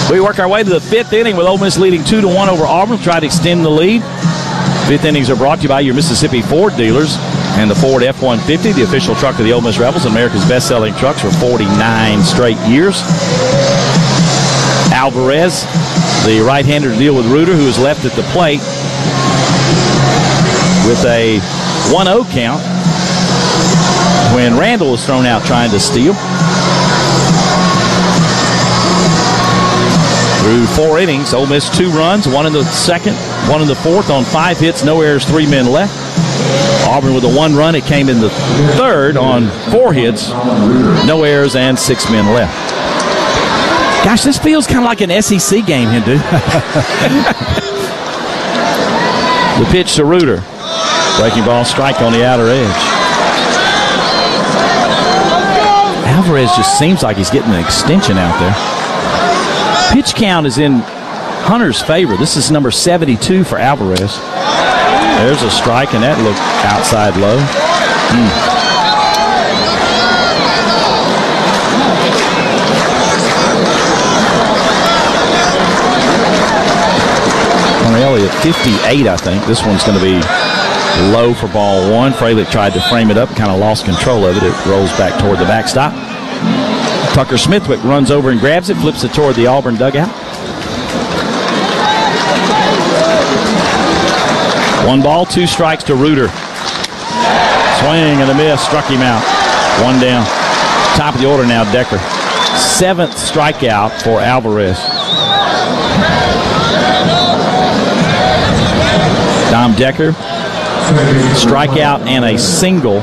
We work our way to the fifth inning with Ole Miss leading 2-1 over Auburn. Try to extend the lead. Fifth innings are brought to you by your Mississippi Ford dealers and the Ford F-150, the official truck of the Ole Miss Rebels, America's best-selling trucks for 49 straight years. Alvarez, the right-hander, to deal with Reuter, who is left at the plate with a 1-0 count when Randall was thrown out trying to steal. Through 4 innings, Ole Miss 2 runs, 1 in the second, 1 in the fourth on 5 hits, no errors, 3 men left. Auburn with a 1 run. It came in the third on 4 hits, no errors, and 6 men left. Gosh, this feels kind of like an SEC game, Hindu. The pitch to Reuter. Breaking ball, strike on the outer edge. Alvarez just seems like he's getting an extension out there. Pitch count is in Hunter's favor. This is number 72 for Alvarez. There's a strike, and that looked outside low. Cornelli at 58, I think. This one's going to be low for ball 1. Freilich tried to frame it up, kind of lost control of it. It rolls back toward the backstop. Tucker Smithwick runs over and grabs it, flips it toward the Auburn dugout. 1 ball, 2 strikes to Reuter. Swing and a miss, struck him out. 1 down. Top of the order now, Decker. 7th strikeout for Alvarez. Dom Decker, strikeout and a single.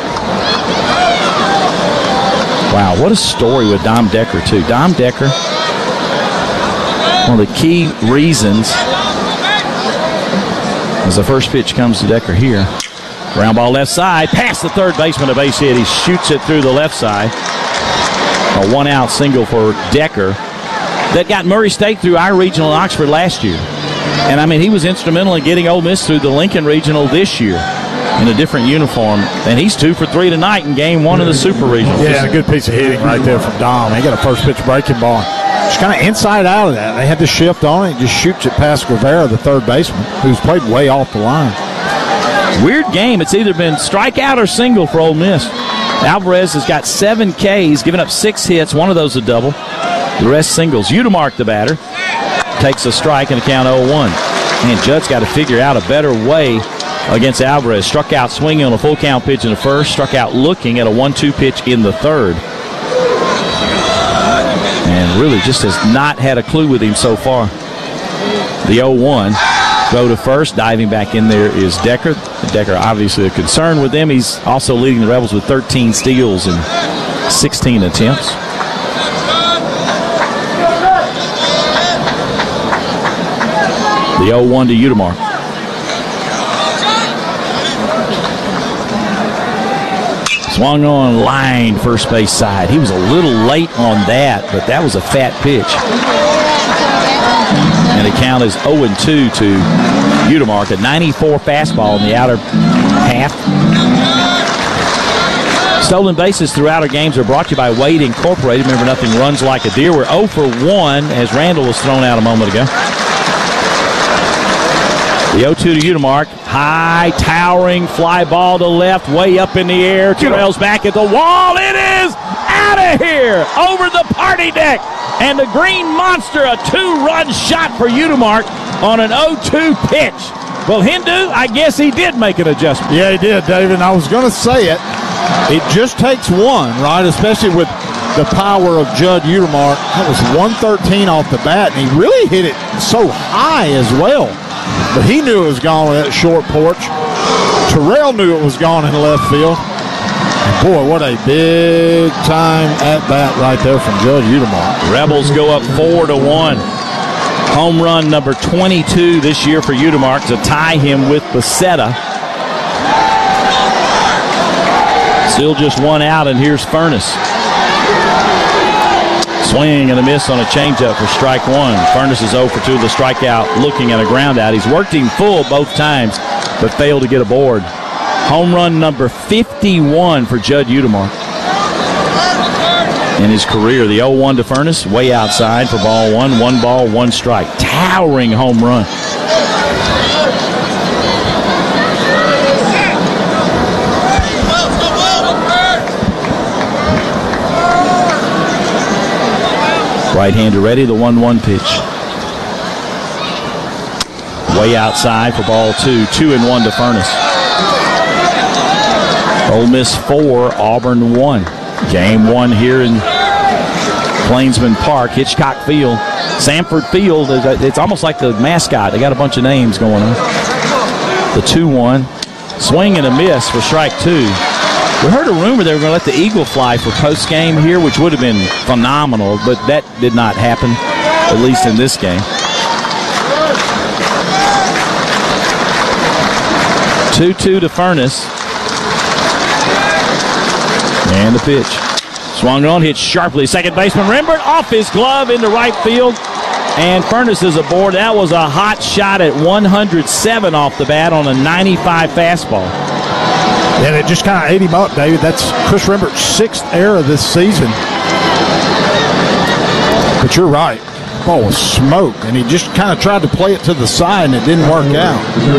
Wow, what a story with Dom Decker, too. Dom Decker, one of the key reasons as the first pitch comes to Decker here. Ground ball left side, past the third baseman, a base hit. He shoots it through the left side. A 1-out single for Decker that got Murray State through our regional in Oxford last year. And, I mean, he was instrumental in getting Ole Miss through the Lincoln Regional this year in a different uniform. And he's 2 for 3 tonight in game 1 of the Super Regional. Yeah, a good piece of hitting right there from Dom. He got a first pitch breaking ball. Just kind of inside out of that. They had to shift on it. He just shoots it past Guevara, the third baseman, who's played way off the line. Weird game. It's either been strikeout or single for Ole Miss. Alvarez has got 7 Ks, given up 6 hits, 1 of those a double. The rest singles. Udemark, the batter, takes a strike and a count 0-1. And Judd's got to figure out a better way against Alvarez. Struck out swinging on a full count pitch in the first, struck out looking at a 1-2 pitch in the third. And really just has not had a clue with him so far. The 0-1. Throw to first. Diving back in there is Decker. Decker obviously a concern with them. He's also leading the Rebels with 13 steals and 16 attempts. The 0-1 to Udemark. Swung on line, first base side. He was a little late on that, but that was a fat pitch. And the count is 0-2 to Udemark, a 94 fastball in the outer half. Stolen bases throughout our games are brought to you by Wade Incorporated. Remember, nothing runs like a deer. We're 0 for 1 as Randall was thrown out a moment ago. The 0-2 to Udemark. High, towering fly ball to left, way up in the air. Terrell's back at the wall. It is out of here, over the party deck. And the Green Monster, a 2-run shot for Udemark on an 0-2 pitch. Well, Hindu, I guess he did make an adjustment. Yeah, he did, David. And I was going to say it. It just takes one, right? Especially with the power of Judd Udemark. That was 113 off the bat, and he really hit it so high as well. But he knew it was gone with that short porch. Terrell knew it was gone in left field. And boy, what a big-time at-bat right there from Judd Udemark. Rebels go up 4-1. Home run number 22 this year for Udemark to tie him with Becerra. Still just 1 out, and here's Furness. Swing and a miss on a changeup for strike 1. Furness is 0 for 2 with a strikeout, looking at a ground out. He's worked him full both times, but failed to get aboard. Home run number 51 for Judd Udemark. in his career. The 0-1 to Furness, way outside for ball one. 1 ball, 1 strike. Towering home run. Right-hander ready, the 1-1 pitch. Way outside for ball 2. 2-1 to Furness. Ole Miss 4, Auburn 1. Game 1 here in Plainsman Park, Hitchcock Field. Sanford Field, it's almost like the mascot. They got a bunch of names going on. The 2-1. Swing and a miss for strike 2. We heard a rumor they were going to let the eagle fly for post-game here, which would have been phenomenal, but that did not happen, at least in this game. 2-2 to Furness. And the pitch. Swung on, hit sharply. Second baseman Rembert off his glove into right field. And Furness is aboard. That was a hot shot at 107 off the bat on a 95 fastball. And it just kind of ate him up, David. That's Chris Rembert's 6th error this season. But you're right. The ball was smoked, and he just kind of tried to play it to the side, and it didn't work out.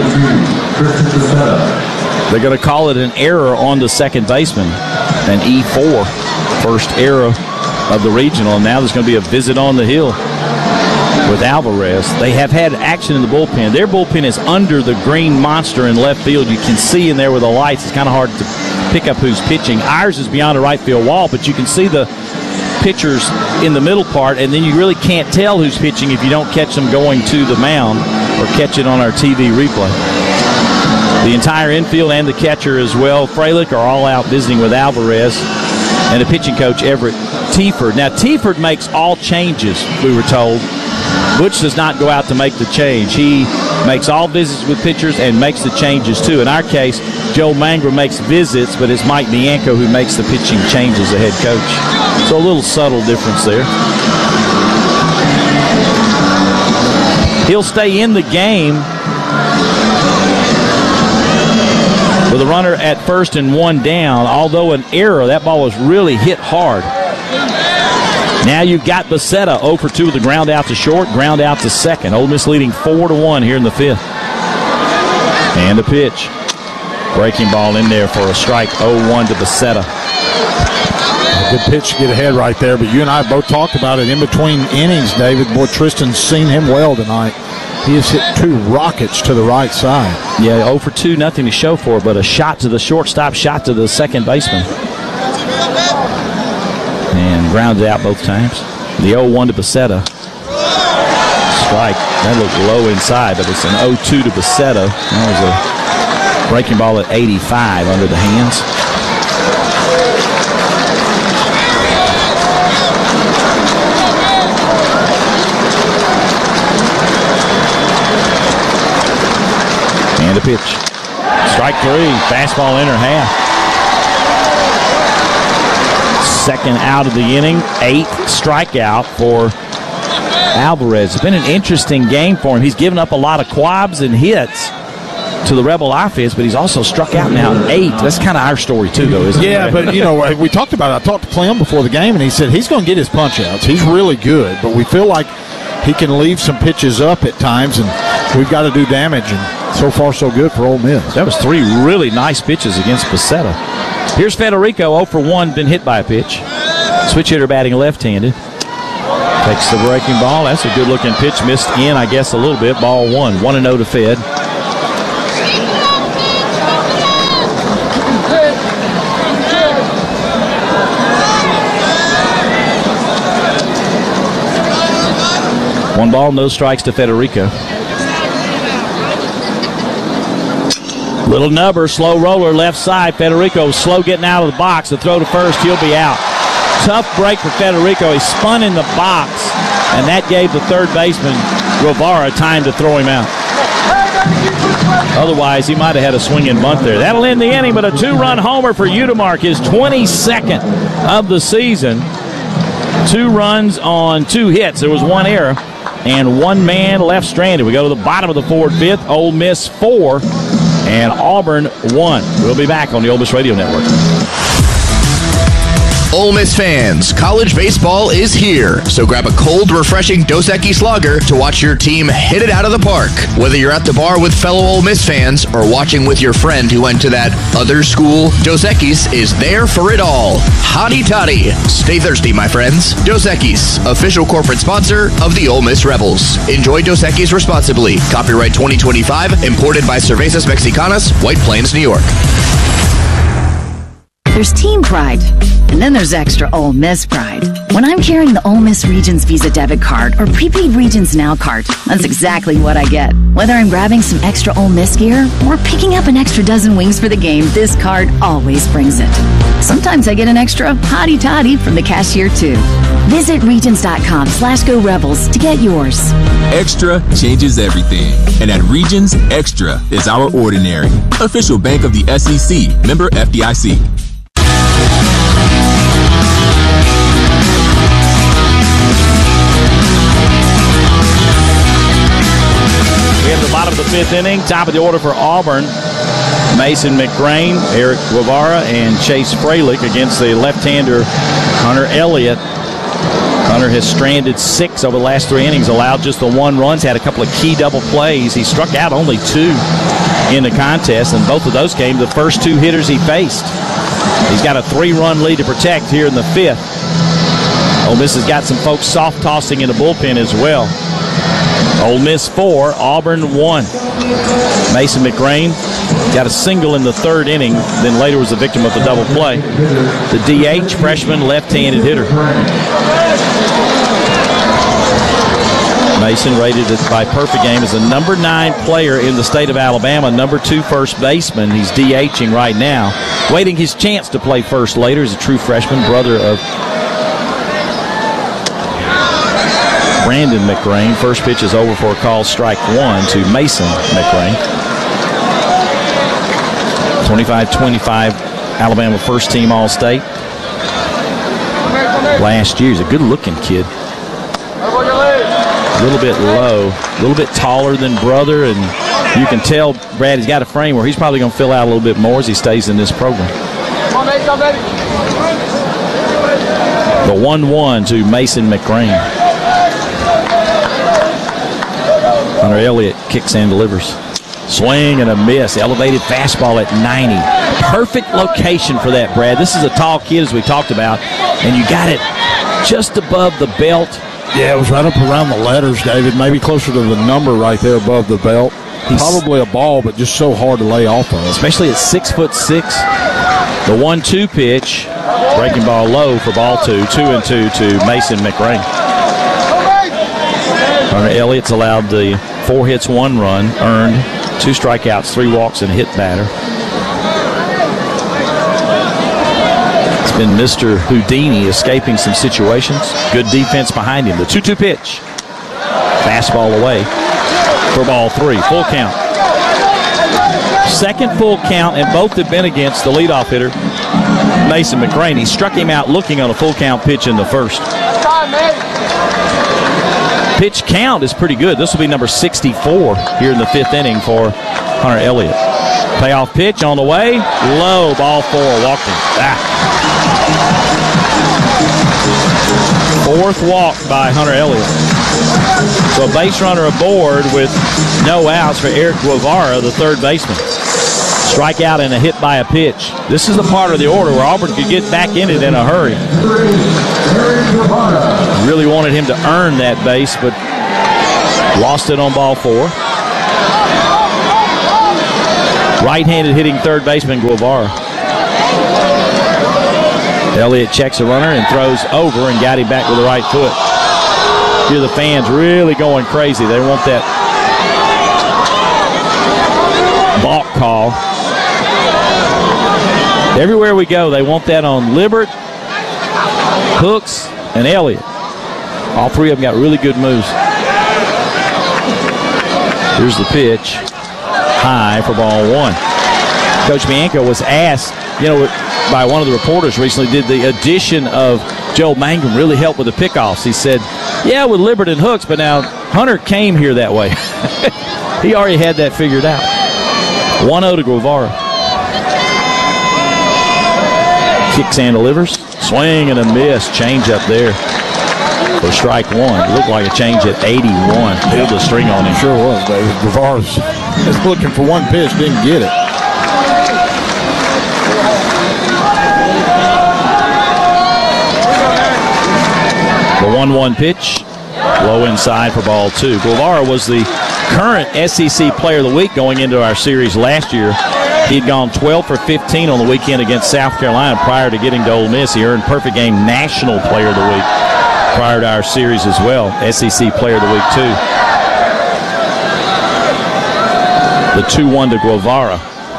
They're going to call it an error on the second baseman, an E4, first error of the regional. And now there's going to be a visit on the hill with Alvarez. They have had action in the bullpen. Their bullpen is under the green monster in left field. You can see in there with the lights. It's kind of hard to pick up who's pitching. Ours is beyond the right field wall, but you can see the pitchers in the middle part, and then you really can't tell who's pitching if you don't catch them going to the mound or catch it on our TV replay. The entire infield and the catcher as well, Freilich, are all out visiting with Alvarez and the pitching coach, Everett Tieford. Now, Tieford makes all changes, we were told. Butch does not go out to make the change. He makes all visits with pitchers and makes the changes, too. In our case, Joe Mangrum makes visits, but it's Mike Bianco who makes the pitching changes, the head coach. So a little subtle difference there. He'll stay in the game with a runner at first and 1 down. Although an error, that ball was really hit hard. Now you've got Becerra 0 for 2 with the ground out to short, ground out to second. Ole Miss leading 4-1 here in the 5th. And the pitch. Breaking ball in there for a strike, 0-1 to Becerra. A good pitch to get ahead right there, but you and I both talked about it in between innings, David. Boy, Tristan's seen him well tonight. He has hit 2 rockets to the right side. Yeah, 0 for 2, nothing to show for it, but a shot to the shortstop, shot to the second baseman. And grounded out both times. The 0-1 to Becerra. Strike. That looked low inside, but it's an 0-2 to Becerra. That was a breaking ball at 85 under the hands. And a pitch. Strike 3. Fastball inner half. Second out of the inning. 8th strikeout for Alvarez. It's been an interesting game for him. He's given up a lot of quabs and hits to the Rebel offense, but he's also struck out now 8. That's kind of our story too, though, isn't it? Yeah, but, you know, we talked about it. I talked to Clem before the game, and he said he's going to get his punch-outs. He's really good, but we feel like he can leave some pitches up at times, and we've got to do damage, and so far so good for Ole Miss. That was 3 really nice pitches against Becerra. Here's Federico, 0 for 1, been hit by a pitch. Switch hitter batting left-handed. Takes the breaking ball. That's a good-looking pitch. Missed in, I guess, a little bit. Ball 1. 1-0 to Fed. One ball, no strikes to Federico. Little nubber, slow roller, left side. Federico slow getting out of the box. The throw to first, he'll be out. Tough break for Federico. He spun in the box, and that gave the third baseman, Guevara, time to throw him out. Otherwise, he might have had a swinging bunt there. That'll end the inning, but a 2-run homer for Udemark, his 22nd of the season. 2 runs on 2 hits. There was 1 error, and 1 man left stranded. We go to the bottom of the 4th, 5th. Ole Miss 4. And Auburn 1. We'll be back on the Ole Miss Radio Network. Ole Miss fans, college baseball is here. So grab a cold, refreshing Dos Equis lager to watch your team hit it out of the park. Whether you're at the bar with fellow Ole Miss fans or watching with your friend who went to that other school, Dos Equis is there for it all. Hotty toddy. Stay thirsty, my friends. Dos Equis, official corporate sponsor of the Ole Miss Rebels. Enjoy Dos Equis responsibly. Copyright 2025, imported by Cervezas Mexicanas, White Plains, New York. There's team pride, and then there's extra Ole Miss pride. When I'm carrying the Ole Miss Regions Visa debit card or prepaid Regions Now card, that's exactly what I get. Whether I'm grabbing some extra Ole Miss gear or picking up an extra dozen wings for the game, this card always brings it. Sometimes I get an extra hottie toddy from the cashier too. Visit Regions.com/Go Rebels to get yours. Extra changes everything. And at Regions, Extra is our ordinary. Official bank of the SEC. Member FDIC. The bottom of the fifth inning, top of the order for Auburn. Mason McGrain, Eric Guevara, and Chase Freilich against the left-hander Hunter Elliott. Hunter has stranded 6 over the last 3 innings, allowed just the 1 run, had a couple of key double plays. He struck out only 2 in the contest, and both of those came the first 2 hitters he faced. He's got a 3-run lead to protect here in the 5th. Ole Miss has got some folks soft-tossing in the bullpen as well. Ole Miss 4, Auburn 1. Mason McGrain got a single in the 3rd inning, then later was the victim of the double play. The DH, freshman left-handed hitter. Mason rated by Perfect Game as the number 9 player in the state of Alabama, number 2 first baseman. He's DHing right now, waiting his chance to play first later. He's a true freshman, brother of Brandon McGrain. First pitch is over for a call, strike 1 to Mason McGrain. 25-25 Alabama first team All-State. Last year, he's a good-looking kid. A little bit low, a little bit taller than brother, and you can tell Brad has got a frame where he's probably going to fill out a little bit more as he stays in this program. The 1-1 to Mason McGrain. Hunter Elliott kicks and delivers. Swing and a miss. Elevated fastball at 90. Perfect location for that, Brad. This is a tall kid, as we talked about, and you got it just above the belt. Yeah, it was right up around the letters, David. Maybe closer to the number right there above the belt. Probably a ball, but just so hard to lay off of. Especially at 6'6". The 1-2 pitch. Breaking ball low for ball 2. 2-2 to Mason McGrain. Hunter Elliott's allowed the 4 hits, 1 run, earned 2 strikeouts, 3 walks, and a hit batter. It's been Mr. Houdini escaping some situations. Good defense behind him. The 2-2 pitch. Fastball away for ball 3. Full count. Second full count, and both have been against the leadoff hitter, Mason McGrain. He struck him out looking on a full count pitch in the first. Pitch count is pretty good. This will be number 64 here in the 5th inning for Hunter Elliott. Payoff pitch on the way. Low, ball 4, walked him. 4th walk by Hunter Elliott. So a base runner aboard with no outs for Eric Guevara, the 3rd baseman. Strikeout and a hit by a pitch. This is the part of the order where Auburn could get back in it in a hurry. Really wanted him to earn that base, but lost it on ball 4. Right-handed hitting 3rd baseman Guevara. Elliott checks a runner and throws over and got him back with the right foot. Here the fans really going crazy. They want that balk call. Everywhere we go, they want that on Libbert, Hooks, and Elliott. All 3 of them got really good moves. Here's the pitch. High for ball 1. Coach Bianco was asked, by one of the reporters recently, did the addition of Joe Mangum really help with the pickoffs? He said, yeah, with Libbert and Hooks, but now Hunter came here that way. He already had that figured out. 1-0 to Guevara. Kicks and delivers. Swing and a miss. Change up there for strike one. It looked like a change at 81. Pulled the string on him. Sure was, David. Guevara was looking for one pitch, didn't get it. The 1-1 pitch, low inside for ball two. Guevara was the current SEC Player of the Week going into our series last year. He'd gone 12 for 15 on the weekend against South Carolina prior to getting to Ole Miss. He earned Perfect Game National Player of the Week prior to our series as well. SEC Player of the Week too. The 2-1 to Guevara.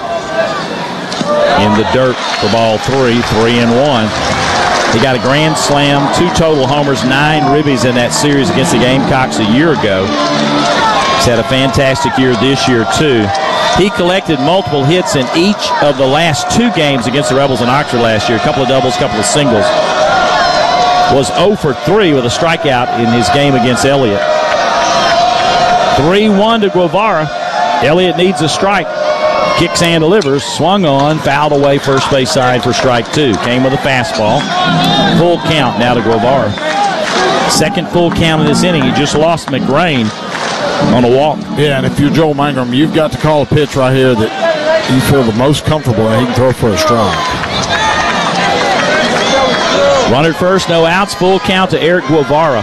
In the dirt for ball three, 3-1. He got a grand slam, 2 total homers, 9 ribbies in that series against the Gamecocks a year ago. He's had a fantastic year this year, too. He collected multiple hits in each of the last 2 games against the Rebels in Oxford last year. A couple of doubles, a couple of singles. Was 0 for 3 with a strikeout in his game against Elliott. 3-1 to Guevara. Elliott needs a strike. Kicks and delivers, swung on, fouled away first base side for strike 2. Came with a fastball. Full count now to Guevara. Second full count of this inning. He just lost McRain on a walk. Yeah, and if you're Joel Mangrum, you've got to call a pitch right here that you feel the most comfortable and he can throw for a strike. Runner at first, no outs. Full count to Eric Guevara.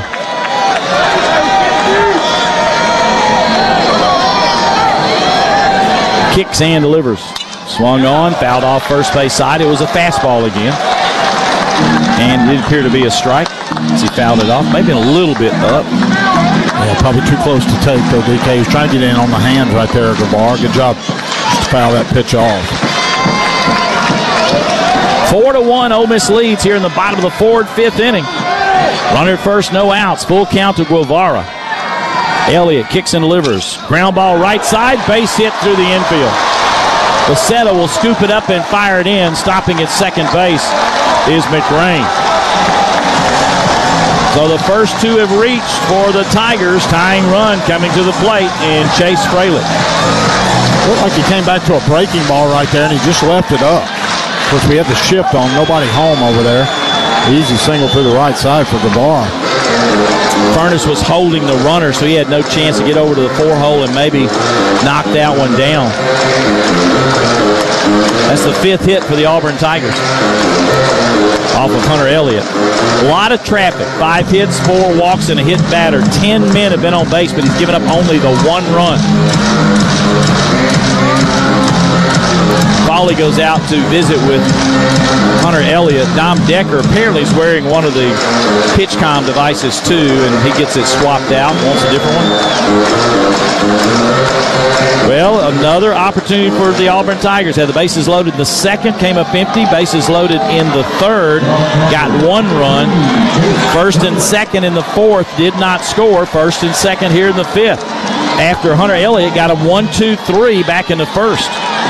Kicks and delivers. Swung on, fouled off first base side. It was a fastball again. And it did appear to be a strike as he fouled it off. Maybe a little bit up. Yeah, probably too close to take, though, DK. He was trying to get in on the hands right there, Guevara. Good job just to foul that pitch off. 4-1, Ole Miss leads here in the bottom of the 4th, 5th inning. Runner at first, no outs. Full count to Guevara. Elliott kicks and delivers. Ground ball right side, base hit through the infield. Bacetta will scoop it up and fire it in. Stopping at second base is McRain. So the first 2 have reached for the Tigers. Tying run coming to the plate in Chase Fralick. Looked like he came back to a breaking ball right there, and he just left it up. Of course, we had the shift on. Nobody home over there. Easy single to the right side for Guevara. Furness was holding the runner, so he had no chance to get over to the 4-hole and maybe knock that one down. That's the 5th hit for the Auburn Tigers off of Hunter Elliott. A lot of traffic. 5 hits, 4 walks, and a hit batter. 10 men have been on base, but he's given up only the 1 run. Foley goes out to visit with Hunter Elliott. Dom Decker apparently is wearing one of the PitchCom devices too, and he gets it swapped out. Wants a different one. Well, another opportunity for the Auburn Tigers. Had the bases loaded in the 2nd, came up empty. Bases loaded in the 3rd, got 1 run. 1st and 2nd in the 4th, did not score. 1st and 2nd here in the 5th. After Hunter Elliott got him 1, 2, 3 back in the 1st.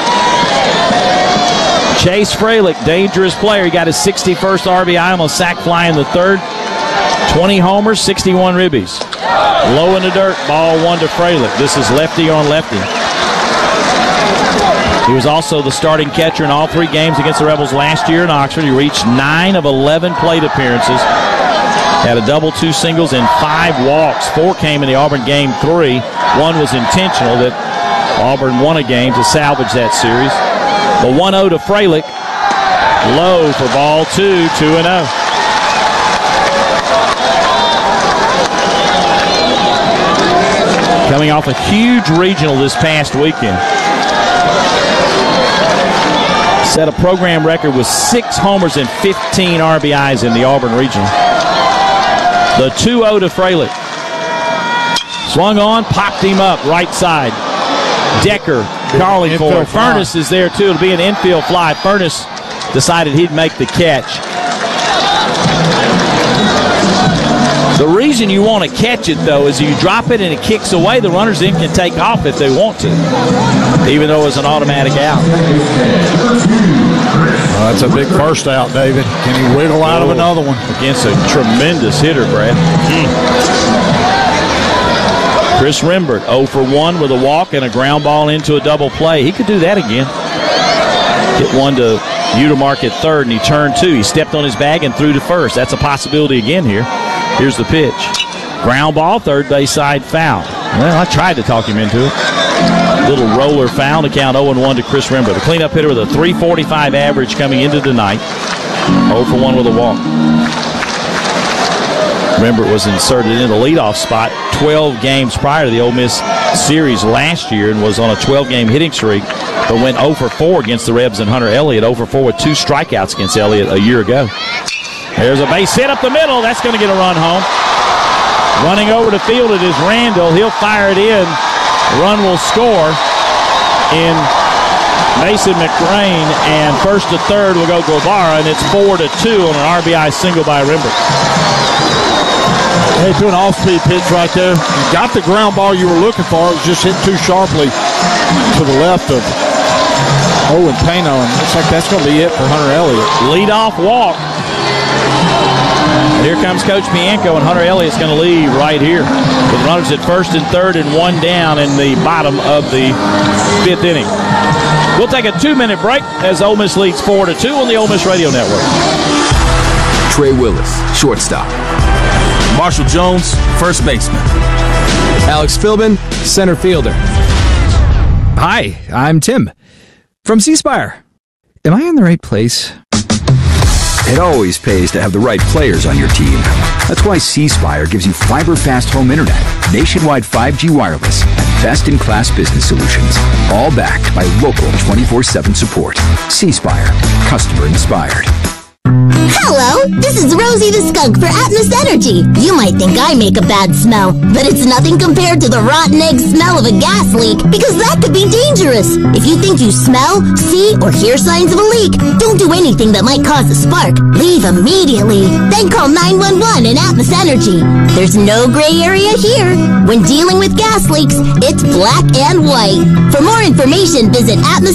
Chase Fralick, dangerous player. He got his 61st RBI on a sac fly in the 3rd. 20 homers, 61 ribbies. Low in the dirt, ball 1 to Fralick. This is lefty on lefty. He was also the starting catcher in all 3 games against the Rebels last year in Oxford. He reached 9 of 11 plate appearances. Had a double, 2 singles, and 5 walks. 4 came in the Auburn game 3. 1 was intentional that Auburn won a game to salvage that series. The 1-0 to Fralick. Low for ball 2, 2-0. Coming off a huge regional this past weekend. Set a program record with 6 homers and 15 RBIs in the Auburn regional. The 2-0 to Fralick. Swung on, popped him up, right side. Decker calling for it. Furness is there too. It'll be an infield fly. Furness decided he'd make the catch. The reason you want to catch it, though, is you drop it and it kicks away. The runners then can take off if they want to, even though it's an automatic out. That's a big first out, David. Can he wiggle out of another one? Against a tremendous hitter, Brad. Chris Rembert, 0 for 1 with a walk and a ground ball into a double play. He could do that again. Hit one to Utermark at third, and he turned two. He stepped on his bag and threw to first. That's a possibility again here. Here's the pitch. Ground ball, third base side foul. Well, I tried to talk him into it. Little roller foul to count 0-1 to Chris Rember. The cleanup hitter with a .345 average coming into tonight. 0 for 1 with a walk. Rember, it was inserted in the leadoff spot 12 games prior to the Ole Miss series last year and was on a 12-game hitting streak, but went 0 for 4 against the Rebs and Hunter Elliott, 0 for 4 with 2 strikeouts against Elliott a year ago. There's a base hit up the middle. That's going to get a run home. Running over the field, it is Randall. He'll fire it in. Run will score in Mason McRain, and first to third will go Guevara, and it's 4-2 on an RBI single by Rember. Hey, threw an off-speed pitch right there. You got the ground ball you were looking for. It was just hit too sharply to the left of Owen Pano, and looks like that's going to be it for Hunter Elliott. Leadoff walk. Here comes Coach Bianco, and Hunter Elliott's going to lead right here with runners at first and third and one down in the bottom of the fifth inning. We'll take a 2-minute break as Ole Miss leads 4-2 on the Ole Miss Radio Network. Trey Willis, shortstop. Marshall Jones, first baseman. Alex Philbin, center fielder. Hi, I'm Tim from C-Spire. Am I in the right place? It always pays to have the right players on your team. That's why C-Spire gives you fiber-fast home internet, nationwide 5G wireless, and best-in-class business solutions, all backed by local 24/7 support. C-Spire, customer inspired. Hello, this is Rosie the Skunk for Atmos Energy. You might think I make a bad smell, but it's nothing compared to the rotten egg smell of a gas leak, because that could be dangerous. If you think you smell, see, or hear signs of a leak, don't do anything that might cause a spark. Leave immediately. Then call 911 and Atmos Energy. There's no gray area here. When dealing with gas leaks, it's black and white. For more information, visit Atmos